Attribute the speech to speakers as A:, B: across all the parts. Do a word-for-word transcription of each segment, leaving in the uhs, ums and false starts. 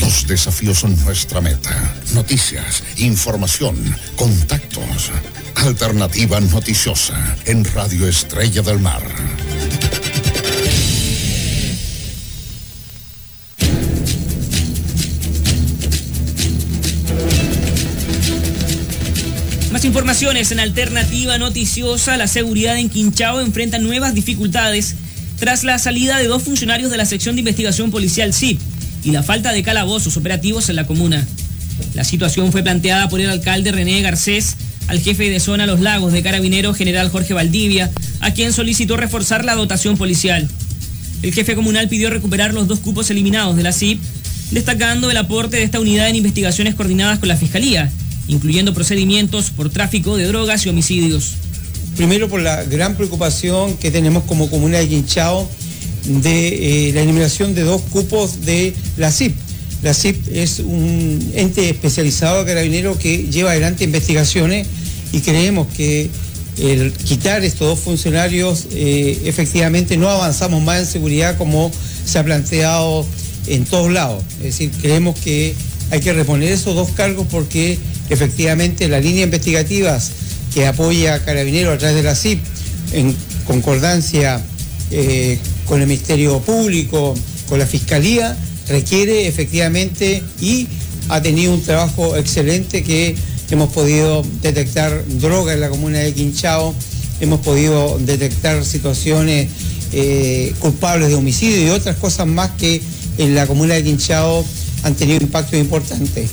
A: Los desafíos son nuestra meta. Noticias, información, contactos. Alternativa noticiosa en Radio Estrella del Mar.
B: Más informaciones en Alternativa Noticiosa. La seguridad en Quinchao enfrenta nuevas dificultades tras la salida de dos funcionarios de la sección de investigación policial S I P y la falta de calabozos operativos en la comuna. La situación fue planteada por el alcalde René Garcés al jefe de zona Los Lagos de Carabineros, general Jorge Valdivia, a quien solicitó reforzar la dotación policial. El jefe comunal pidió recuperar los dos cupos eliminados de la S I P, destacando el aporte de esta unidad en investigaciones coordinadas con la Fiscalía, incluyendo procedimientos por tráfico de drogas y homicidios.
C: Primero, por la gran preocupación que tenemos como comuna de Quinchao de eh, la eliminación de dos cupos de la S I P. La S I P es un ente especializado de Carabineros que lleva adelante investigaciones y creemos que el quitar estos dos funcionarios eh, efectivamente no avanzamos más en seguridad como se ha planteado en todos lados. Es decir, creemos que hay que reponer esos dos cargos porque efectivamente la línea investigativa que apoya a Carabineros a través de la S I P en concordancia eh, con el Ministerio Público, con la Fiscalía, requiere efectivamente y ha tenido un trabajo excelente que hemos podido detectar droga en la comuna de Quinchao, hemos podido detectar situaciones eh, culpables de homicidio y otras cosas más que en la comuna de Quinchao han tenido impactos importantes.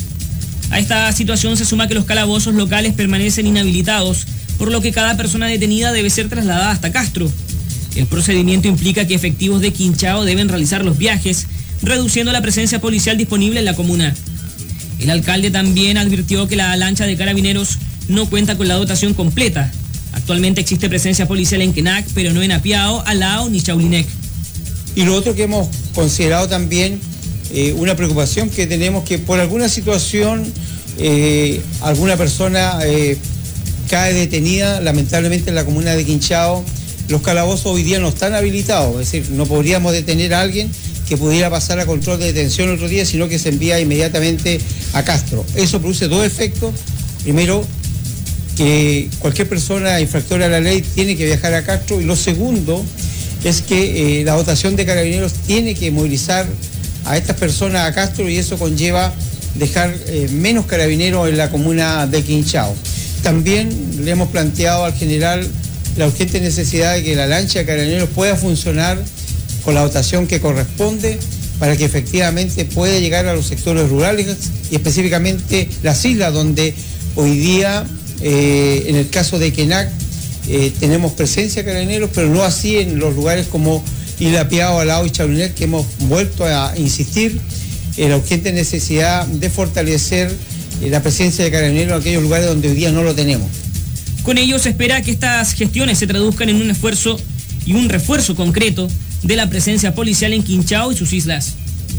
B: A esta situación se suma que los calabozos locales permanecen inhabilitados, por lo que cada persona detenida debe ser trasladada hasta Castro. El procedimiento implica que efectivos de Quinchao deben realizar los viajes, reduciendo la presencia policial disponible en la comuna. El alcalde también advirtió que la lancha de Carabineros no cuenta con la dotación completa. Actualmente existe presencia policial en Quenac, pero no en Apiao, Alao ni Chaulinec.
C: Y lo otro que hemos considerado también, eh, una preocupación que tenemos que por alguna situación eh, alguna persona eh, cae detenida, lamentablemente en la comuna de Quinchao. Los calabozos hoy día no están habilitados, es decir, no podríamos detener a alguien que pudiera pasar a control de detención otro día, sino que se envía inmediatamente a Castro. Eso produce dos efectos. Primero, que cualquier persona infractora de la ley tiene que viajar a Castro, y lo segundo es que eh, la dotación de Carabineros tiene que movilizar a estas personas a Castro, y eso conlleva dejar eh, menos carabineros en la comuna de Quinchao. También le hemos planteado al general la urgente necesidad de que la lancha de Carabineros pueda funcionar con la dotación que corresponde para que efectivamente pueda llegar a los sectores rurales y específicamente las islas donde hoy día, eh, en el caso de Quenac, eh, tenemos presencia de Carabineros, pero no así en los lugares como Isla Piao, Alao y Chaulinec, que hemos vuelto a insistir en la urgente necesidad de fortalecer eh, la presencia de Carabineros en aquellos lugares donde hoy día no lo tenemos.
B: Con ello se espera que estas gestiones se traduzcan en un esfuerzo y un refuerzo concreto de la presencia policial en Quinchao y sus islas.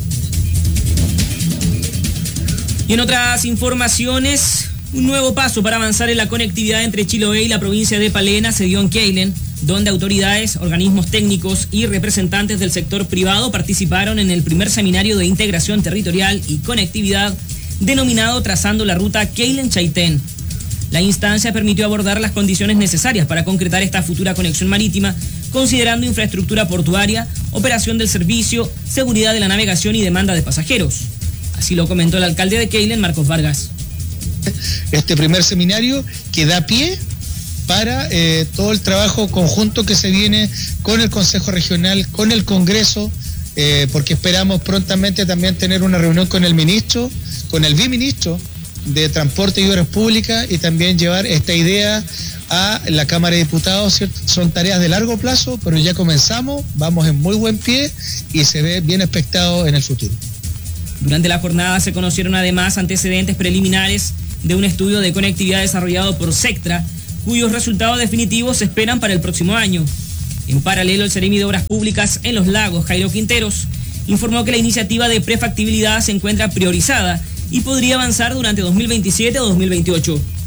B: Y en otras informaciones, un nuevo paso para avanzar en la conectividad entre Chiloé y la provincia de Palena se dio en Keilen, donde autoridades, organismos técnicos y representantes del sector privado participaron en el primer seminario de integración territorial y conectividad denominado Trazando la Ruta Keilen-Chaitén. La instancia permitió abordar las condiciones necesarias para concretar esta futura conexión marítima, considerando infraestructura portuaria, operación del servicio, seguridad de la navegación y demanda de pasajeros. Así lo comentó el alcalde de Keilen, Marcos Vargas.
D: Este primer seminario que da pie para eh, todo el trabajo conjunto que se viene con el Consejo Regional, con el Congreso, eh, porque esperamos prontamente también tener una reunión con el ministro, con el viceministro de Transporte y Obras Públicas, y también llevar esta idea a la Cámara de Diputados, ¿cierto? Son tareas de largo plazo, pero ya comenzamos, vamos en muy buen pie y se ve bien expectado en el futuro.
B: Durante la jornada se conocieron además antecedentes preliminares de un estudio de conectividad desarrollado por Sectra, cuyos resultados definitivos se esperan para el próximo año. En paralelo, el Seremi de Obras Públicas en Los Lagos, Jairo Quinteros, informó que la iniciativa de prefactibilidad se encuentra priorizada y podría avanzar durante dos mil veintisiete o dos mil veintiocho.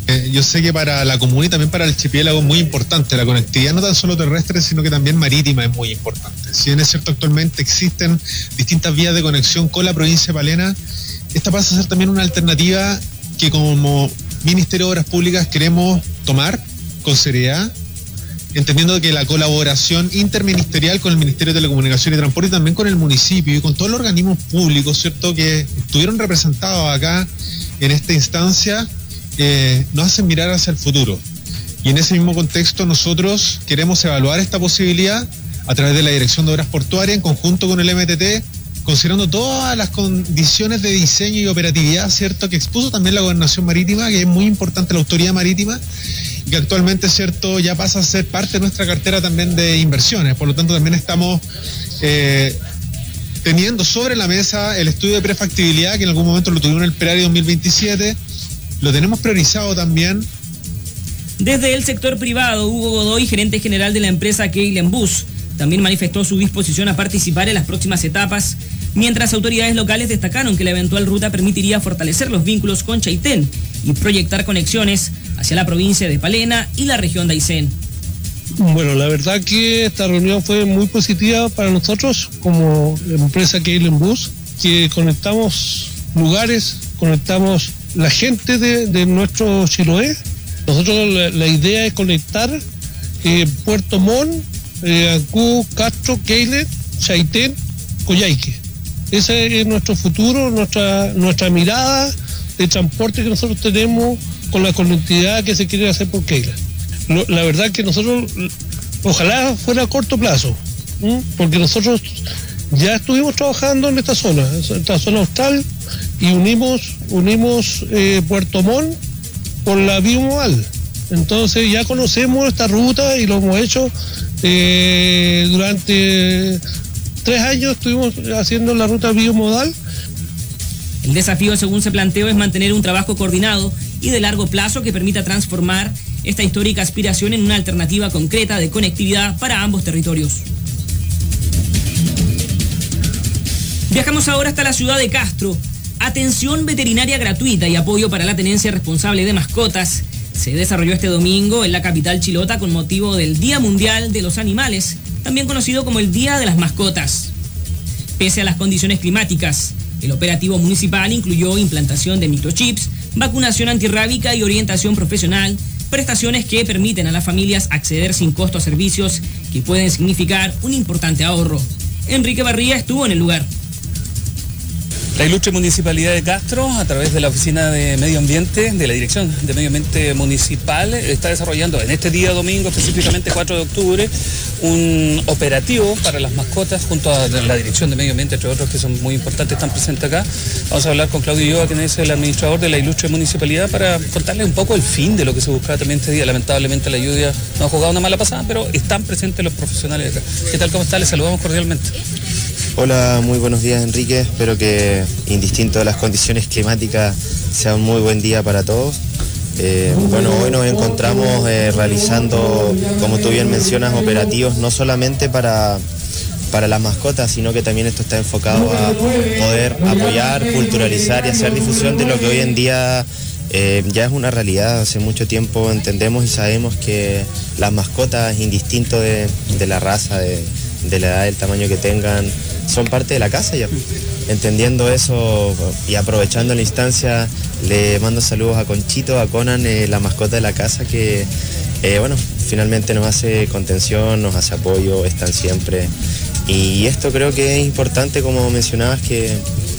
E: Eh, yo sé que para la comuna y también para el archipiélago es muy importante la conectividad, no tan solo terrestre, sino que también marítima es muy importante. Si bien es cierto, actualmente existen distintas vías de conexión con la provincia de Palena, esta pasa a ser también una alternativa que como Ministerio de Obras Públicas queremos tomar con seriedad, entendiendo que la colaboración interministerial con el Ministerio de Telecomunicaciones y Transporte y también con el municipio y con todos los organismos públicos, ¿cierto?, que estuvieron representados acá en esta instancia, eh, nos hacen mirar hacia el futuro. Y en ese mismo contexto nosotros queremos evaluar esta posibilidad a través de la Dirección de Obras Portuarias en conjunto con el M T T, considerando todas las condiciones de diseño y operatividad, ¿cierto?, que expuso también la Gobernación Marítima, que es muy importante la Autoridad Marítima, y que actualmente, ¿cierto?, ya pasa a ser parte de nuestra cartera también de inversiones. Por lo tanto, también estamos eh, teniendo sobre la mesa el estudio de prefactibilidad, que en algún momento lo tuvimos en el Perario dos mil veintisiete, lo tenemos priorizado también.
B: Desde el sector privado, Hugo Godoy, gerente general de la empresa Keilen Bus, también manifestó su disposición a participar en las próximas etapas, mientras autoridades locales destacaron que la eventual ruta permitiría fortalecer los vínculos con Chaitén y proyectar conexiones hacia la provincia de Palena y la región de Aysén.
F: Bueno, la verdad que esta reunión fue muy positiva para nosotros como empresa Keilen Bus, que conectamos lugares, conectamos la gente de, de nuestro Chiloé. Nosotros la, la idea es conectar eh, Puerto Montt, eh, Ancú, Castro, Keilen, Chaitén, Coyhaique. Ese es nuestro futuro, nuestra, nuestra mirada de transporte que nosotros tenemos con la conectividad que se quiere hacer por Keilen. La verdad que nosotros, ojalá fuera a corto plazo, ¿m? porque nosotros ya estuvimos trabajando en esta zona, en esta zona austral, y unimos, unimos eh, Puerto Montt por la bimodal. Entonces ya conocemos esta ruta y lo hemos hecho eh, durante tres años, estuvimos haciendo la ruta bimodal.
B: El desafío, según se planteó, es mantener un trabajo coordinado y de largo plazo que permita transformar esta histórica aspiración en una alternativa concreta de conectividad para ambos territorios. Viajamos ahora hasta la ciudad de Castro. Atención veterinaria gratuita y apoyo para la tenencia responsable de mascotas se desarrolló este domingo en la capital chilota con motivo del Día Mundial de los Animales, también conocido como el Día de las Mascotas. Pese a las condiciones climáticas, el operativo municipal incluyó implantación de microchips, vacunación antirrábica y orientación profesional, prestaciones que permiten a las familias acceder sin costo a servicios que pueden significar un importante ahorro. Enrique Barría estuvo en el lugar.
G: La ilustre Municipalidad de Castro, a través de la Oficina de Medio Ambiente, de la Dirección de Medio Ambiente Municipal, está desarrollando en este día domingo, específicamente cuatro de octubre, un operativo para las mascotas junto a la Dirección de Medio Ambiente, entre otros que son muy importantes, están presentes acá. Vamos a hablar con Claudio Ulloa, quien es el administrador de la ilustre Municipalidad, para contarles un poco el fin de lo que se buscaba también este día. Lamentablemente la lluvia nos ha jugado una mala pasada, pero están presentes los profesionales acá. ¿Qué tal? ¿Cómo está? Les saludamos cordialmente.
H: Hola, muy buenos días, Enrique. Espero que, indistinto de las condiciones climáticas, sea un muy buen día para todos. Eh, bueno, hoy nos encontramos eh, realizando, como tú bien mencionas, operativos no solamente para, para las mascotas, sino que también esto está enfocado a poder apoyar, culturalizar y hacer difusión de lo que hoy en día eh, ya es una realidad. Hace mucho tiempo entendemos y sabemos que las mascotas, indistinto de, de la raza, de, de la edad, del tamaño que tengan, son parte de la casa ya. Entendiendo eso y aprovechando la instancia, le mando saludos a Conchito, a Conan, eh, la mascota de la casa, que eh, bueno, finalmente nos hace contención, nos hace apoyo, están siempre. Y esto creo que es importante, como mencionabas, que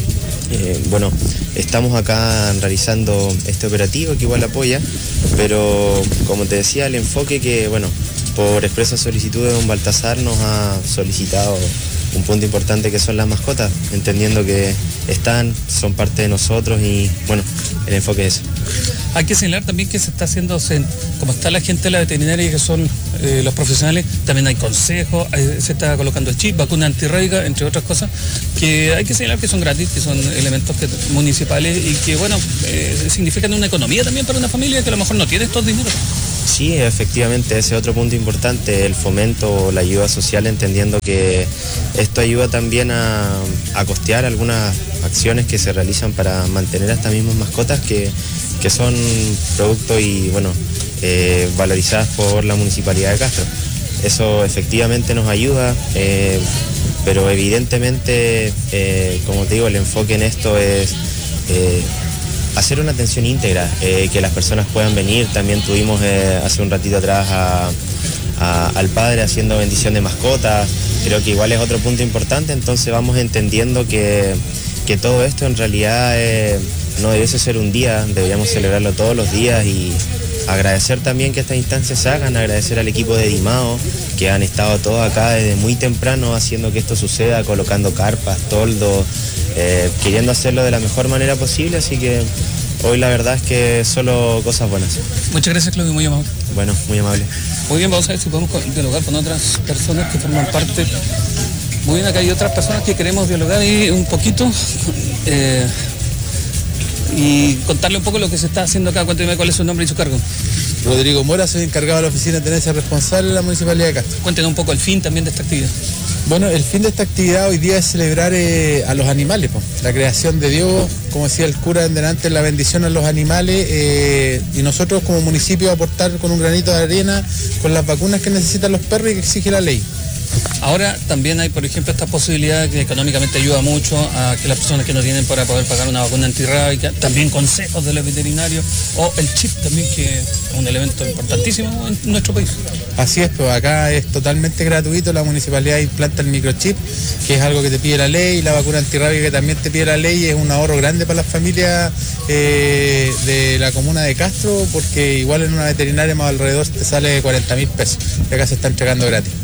H: eh, bueno, estamos acá realizando este operativo que igual apoya, pero como te decía, el enfoque que, bueno, por expresa solicitud de don Baltasar nos ha solicitado un punto importante, que son las mascotas, entendiendo que están, son parte de nosotros y bueno, el enfoque es ese.
G: Hay que señalar también que se está haciendo, como está la gente de la veterinaria, que son eh, los profesionales, también hay consejos, hay, se está colocando el chip, vacuna antirrábica, entre otras cosas, que hay que señalar que son gratis, que son elementos que, municipales y que bueno, eh, significan una economía también para una familia que a lo mejor no tiene estos dineros.
H: Sí, efectivamente, ese es otro punto importante, el fomento, la ayuda social, entendiendo que esto ayuda también a, a costear algunas acciones que se realizan para mantener a estas mismas mascotas que que son productos y bueno, eh, valorizadas por la Municipalidad de Castro. Eso efectivamente nos ayuda, eh, pero evidentemente, eh, como te digo, el enfoque en esto es eh, hacer una atención íntegra, eh, que las personas puedan venir. También tuvimos eh, hace un ratito atrás a, a, al padre haciendo bendición de mascotas. Creo que igual es otro punto importante, entonces vamos entendiendo que, que todo esto en realidad eh, no debiese ser un día, deberíamos celebrarlo todos los días y agradecer también que estas instancias se hagan, agradecer al equipo de Dimao, que han estado todos acá desde muy temprano haciendo que esto suceda, colocando carpas, toldos, eh, queriendo hacerlo de la mejor manera posible, así que hoy la verdad es que solo cosas buenas.
G: Muchas gracias, Claudio, muy amable.
H: Bueno, muy amable.
G: Muy bien, vamos a ver si podemos dialogar con otras personas que forman parte. Muy bien, acá hay otras personas que queremos dialogar y un poquito eh, y contarle un poco lo que se está haciendo acá. Cuénteme cuál es su nombre y su cargo.
I: Rodrigo Mora, soy encargado de la Oficina de Tenencia Responsable de la Municipalidad de Castro.
G: Cuéntenos un poco el fin también de esta actividad.
I: Bueno, el fin de esta actividad hoy día es celebrar eh, a los animales, po. La creación de Dios, como decía el cura en delante, la bendición a los animales eh, y nosotros como municipio aportar con un granito de arena con las vacunas que necesitan los perros y que exige la ley.
G: Ahora también hay, por ejemplo, esta posibilidad que económicamente ayuda mucho a que las personas que no tienen para poder pagar una vacuna antirrábica, también consejos de los veterinarios, o el chip también, que es un elemento importantísimo en nuestro país.
I: Así es, pues acá es totalmente gratuito, la municipalidad implanta el microchip, que es algo que te pide la ley, y la vacuna antirrábica que también te pide la ley, es un ahorro grande para las familias eh, de la comuna de Castro, porque igual en una veterinaria más alrededor te sale cuarenta mil pesos, y acá se está entregando gratis.